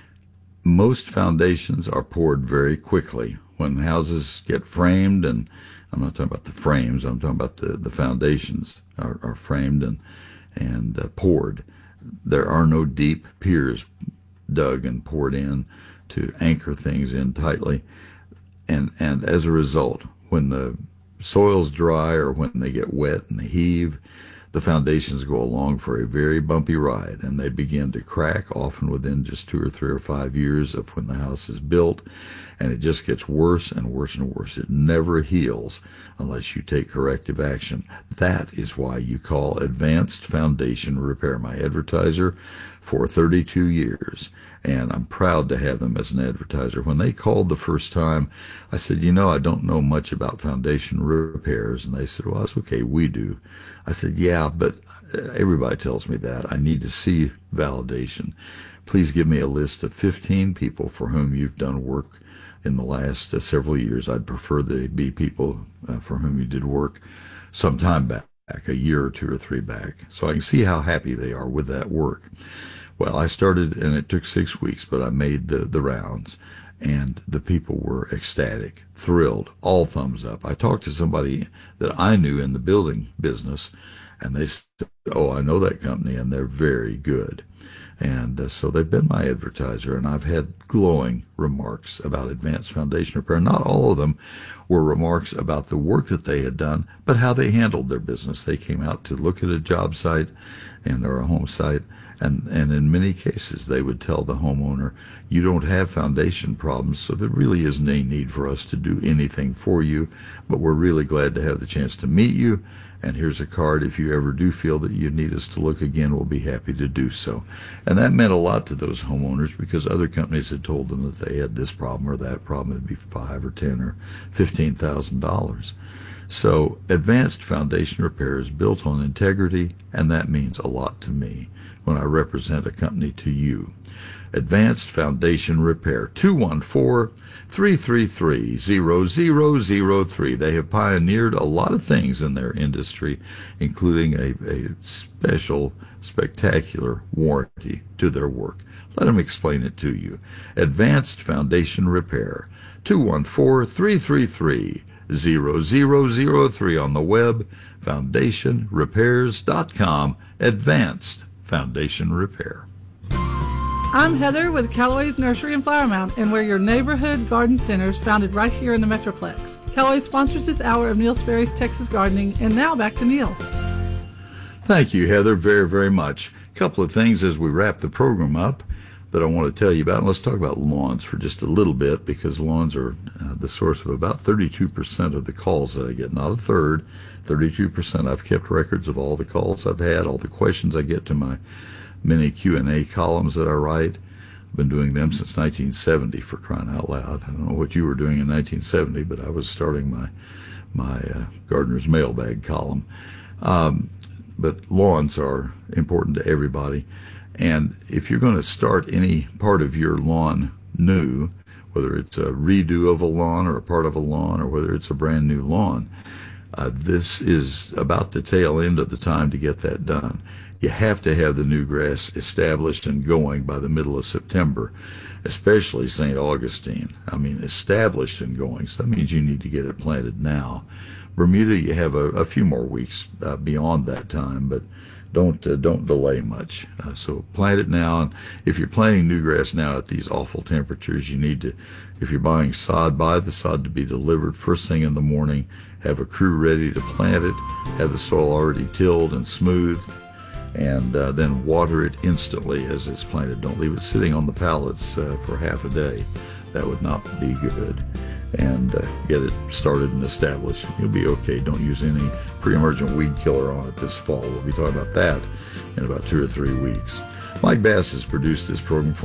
Most foundations are poured very quickly. When houses get framed, and I'm not talking about the frames, I'm talking about the, the foundations are, are framed and, and uh, poured. There are no deep piers dug and poured in to anchor things in tightly. And, and as a result, when the soil's dry or when they get wet and heave, the foundations go along for a very bumpy ride, and they begin to crack, often within just two or three or five years of when the house is built, and it just gets worse and worse and worse. It never heals unless you take corrective action. That is why you call Advanced Foundation Repair my advertiser for thirty-two years, and I'm proud to have them as an advertiser. When they called the first time, I said, you know, I don't know much about foundation repairs, and they said, well, that's okay, we do. I said, yeah, but everybody tells me that. I need to see validation. Please give me a list of fifteen people for whom you've done work in the last uh, several years. I'd prefer they be people uh, for whom you did work some time back, a year or two or three back, so I can see how happy they are with that work. Well, I started, and it took six weeks, but I made the, the rounds, and the people were ecstatic, thrilled, all thumbs up. I talked to somebody that I knew in the building business, and they said, oh, I know that company, and they're very good. And uh, so they've been my advertiser, and I've had glowing remarks about Advanced Foundation Repair. Not all of them were remarks about the work that they had done, but how they handled their business. They came out to look at a job site and or a home site, and, and in many cases they would tell the homeowner, you don't have foundation problems, so there really isn't any need for us to do anything for you, but we're really glad to have the chance to meet you, and here's a card. If you ever do feel that you need us to look again, we'll be happy to do so. And that meant a lot to those homeowners, because other companies had told them that they had this problem or that problem. It'd be five or ten or fifteen thousand dollars. So Advanced Foundation Repair is built on integrity, and that means a lot to me when I represent a company to you. Advanced Foundation Repair, two one four, three three three, zero zero zero three. They have pioneered a lot of things in their industry, including a, a special, spectacular warranty to their work. Let them explain it to you. Advanced Foundation Repair, two one four, three three three, zero zero zero three on the web, foundation repairs dot com. Advanced Foundation Repair. I'm Heather with Callaway's Nursery in Flower Mound, and we're your neighborhood garden centers founded right here in the Metroplex. Callaway sponsors this hour of Neil Sperry's Texas Gardening, and now back to Neil. Thank you, Heather, very, very much. A couple of things as we wrap the program up that I want to tell you about. And let's talk about lawns for just a little bit, because lawns are uh, the source of about thirty-two percent of the calls that I get, not a third, thirty-two percent. I've kept records of all the calls I've had, all the questions I get to my many Q and A columns that I write. I've been doing them since nineteen seventy, for crying out loud. I don't know what you were doing in nineteen seventy, but I was starting my my uh, Gardener's Mailbag column. Um, but lawns are important to everybody. And if you're going to start any part of your lawn new, whether it's a redo of a lawn or a part of a lawn or whether it's a brand new lawn. Uh, this is about the tail end of the time to get that done. You have to have the new grass established and going by the middle of September, especially Saint Augustine. I mean, established and going. So that means you need to get it planted now. Bermuda, you have a, a few more weeks uh, beyond that time, but don't uh, don't delay much. Uh, so plant it now. And if you're planting new grass now at these awful temperatures, you need to, if you're buying sod, buy the sod to be delivered first thing in the morning. Have a crew ready to plant it. Have the soil already tilled and smoothed. And uh, then water it instantly as it's planted. Don't leave it sitting on the pallets uh, for half a day. That would not be good. And uh, get it started and established. You'll be okay. Don't use any pre-emergent weed killer on it this fall. We'll be talking about that in about two or three weeks. Mike Bass has produced this program for